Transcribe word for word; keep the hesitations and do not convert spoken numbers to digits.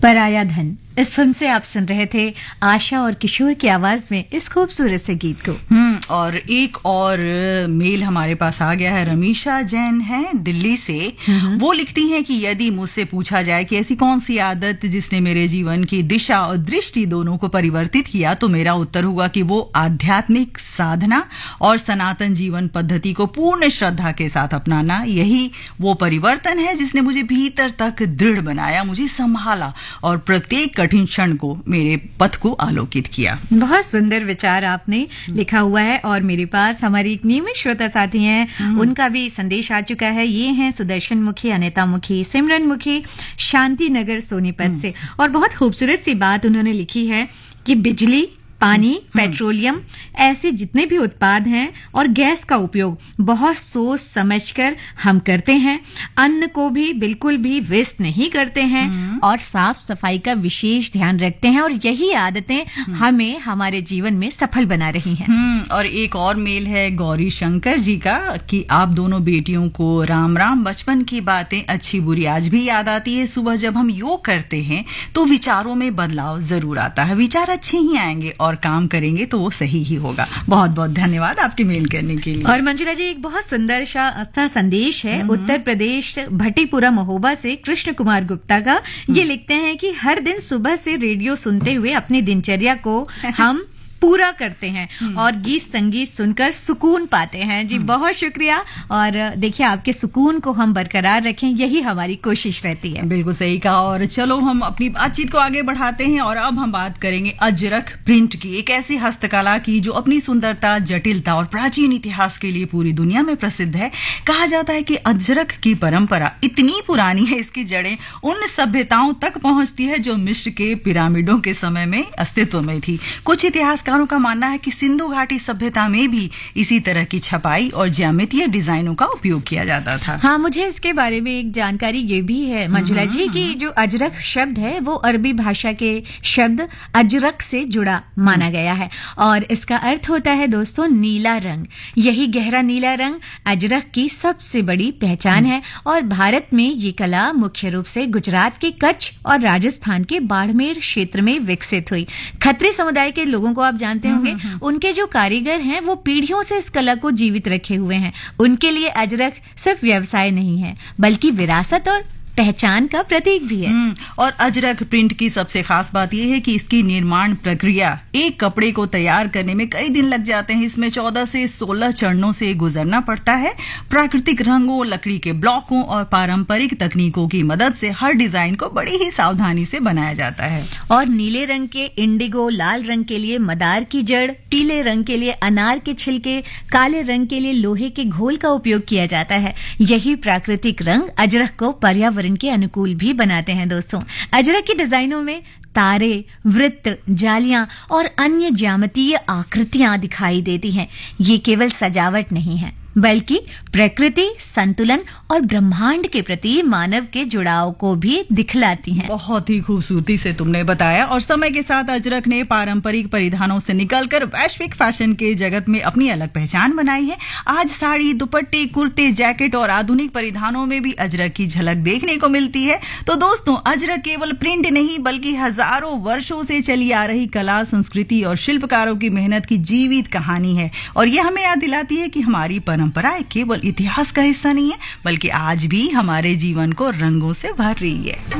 पराया धन इस फिल्म से आप सुन रहे थे आशा और किशोर की आवाज में इस खूबसूरत से गीत को। हम्म और एक और मेल हमारे पास आ गया है। रमीशा जैन है दिल्ली से। वो लिखती हैं कि यदि मुझसे पूछा जाए कि ऐसी कौन सी आदत जिसने मेरे जीवन की दिशा और दृष्टि दोनों को परिवर्तित किया, तो मेरा उत्तर होगा कि वो आध्यात्मिक साधना और सनातन जीवन पद्धति को पूर्ण श्रद्धा के साथ अपनाना। यही वो परिवर्तन है जिसने मुझे भीतर तक दृढ़ बनाया, मुझे संभाला और प्रत्येक कठिन क्षण को मेरे पथ को आलोकित किया। बहुत सुंदर विचार आपने लिखा हुआ है। और मेरे पास हमारी एक नियमित श्रोता साथी हैं, उनका भी संदेश आ चुका है। ये हैं सुदर्शन मुखी, अनिता मुखी, सिमरन मुखी, शांति नगर सोनीपत से। और बहुत खूबसूरत सी बात उन्होंने लिखी है कि बिजली, पानी, पेट्रोलियम ऐसे जितने भी उत्पाद हैं और गैस का उपयोग बहुत सोच समझकर हम करते हैं। अन्न को भी बिल्कुल भी वेस्ट नहीं करते हैं और साफ सफाई का विशेष ध्यान रखते हैं। और यही आदतें हमें हमारे जीवन में सफल बना रही हैं। और एक और मेल है गौरी शंकर जी का कि आप दोनों बेटियों को राम राम। बचपन की बातें अच्छी बुरी आज भी याद आती है। सुबह जब हम योग करते हैं तो विचारों में बदलाव जरूर आता है। विचार अच्छे ही आएंगे और काम करेंगे तो वो सही ही होगा। बहुत बहुत धन्यवाद आपके मेल करने के लिए। और मंजुला जी, एक बहुत सुंदर सा संदेश है उत्तर प्रदेश भट्टीपुरा महोबा से कृष्ण कुमार गुप्ता का। ये लिखते हैं कि हर दिन सुबह से रेडियो सुनते हुए अपनी दिनचर्या को हम पूरा करते हैं और गीत संगीत सुनकर सुकून पाते हैं। जी बहुत शुक्रिया। और देखिए, आपके सुकून को हम बरकरार रखें, यही हमारी कोशिश रहती है। बिल्कुल सही कहा। और चलो हम अपनी बातचीत को आगे बढ़ाते हैं और अब हम बात करेंगे अजरक प्रिंट की, एक ऐसी हस्तकला की जो अपनी सुंदरता, जटिलता और प्राचीन इतिहास के लिए पूरी दुनिया में प्रसिद्ध है। कहा जाता है कि अजरक की परंपरा इतनी पुरानी है, इसकी जड़ें उन सभ्यताओं तक पहुंचती है जो मिस्र के पिरामिडों के समय में अस्तित्व में थी। कुछ इतिहास का मानना है कि सिंधु घाटी सभ्यता में भी इसी तरह की छपाई और ज्यामितीय डिजाइनों का उपयोग किया जाता था। हाँ, मुझे इसके बारे में एक जानकारी ये भी है मंजुला जी कि जो अजरक शब्द है वो अरबी भाषा के शब्द अजरक से जुड़ा माना गया है और इसका अर्थ होता है दोस्तों नीला रंग। यही गहरा नीला रंग अजरक की सबसे बड़ी पहचान है और भारत में ये कला मुख्य रूप से गुजरात के कच्छ और राजस्थान के बाड़मेर क्षेत्र में विकसित हुई। खत्री समुदाय के लोगों को आप जानते होंगे, उनके जो कारीगर हैं वो पीढ़ियों से इस कला को जीवित रखे हुए हैं। उनके लिए अजरक सिर्फ व्यवसाय नहीं है बल्कि विरासत और पहचान का प्रतीक भी है। और अजरक प्रिंट की सबसे खास बात यह है कि इसकी निर्माण प्रक्रिया एक कपड़े को तैयार करने में कई दिन लग जाते हैं। इसमें चौदह से सोलह चरणों से गुजरना पड़ता है। प्राकृतिक रंगों, लकड़ी के ब्लॉकों और पारंपरिक तकनीकों की मदद से हर डिजाइन को बड़ी ही सावधानी से बनाया जाता है। और नीले रंग के इंडिगो, लाल रंग के लिए मदार की जड़, पीले रंग के लिए अनार के छिलके, काले रंग के लिए लोहे के घोल का उपयोग किया जाता है। यही प्राकृतिक रंग अजरक को पर्यावरण के अनुकूल भी बनाते हैं। दोस्तों, अजरक की डिजाइनों में तारे, वृत्त, जालियां और अन्य ज्यामितीय आकृतियां दिखाई देती हैं। ये केवल सजावट नहीं है बल्कि प्रकृति, संतुलन और ब्रह्मांड के प्रति मानव के जुड़ाव को भी दिखलाती हैं। बहुत ही खूबसूरती से तुमने बताया। और समय के साथ अजरक ने पारंपरिक परिधानों से निकलकर वैश्विक फैशन के जगत में अपनी अलग पहचान बनाई है। आज साड़ी, दुपट्टे, कुर्ते, जैकेट और आधुनिक परिधानों में भी अजरक की झलक देखने को मिलती है। तो दोस्तों, अजरक केवल प्रिंट नहीं बल्कि हजारों वर्षों से चली आ रही कला, संस्कृति और शिल्पकारों की मेहनत की जीवित कहानी है। और यह हमें याद दिलाती है कि हमारी परंपराएं केवल इतिहास का हिस्सा नहीं है बल्कि आज भी हमारे जीवन को रंगों से भर रही है।